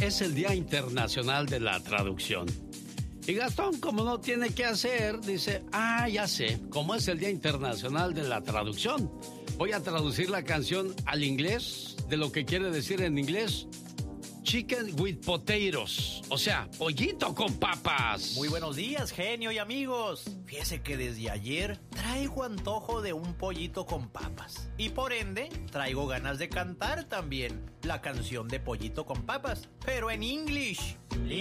es el Día Internacional de la Traducción. Y Gastón, como no tiene qué hacer, dice, ya sé, como es el Día Internacional de la Traducción, voy a traducir la canción al inglés, de lo que quiere decir en inglés, chicken with potatoes, o sea, pollito con papas. Muy buenos días, genio y amigos. Fíjese que desde ayer traigo antojo de un pollito con papas. Y por ende, traigo ganas de cantar también la canción de Pollito con Papas, pero en English.